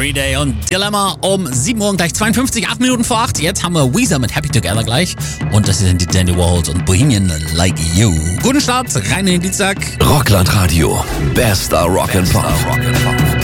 Green Day und Dilemma um 7 Uhr und gleich 52, 8 Minuten vor 8. Jetzt haben wir Weezer mit Happy Together gleich. Und das sind die Dandy Warhols und Bohemian Like You. Guten Start, rein in den Dienstag. Rockland Radio. Bester Rock and Pop.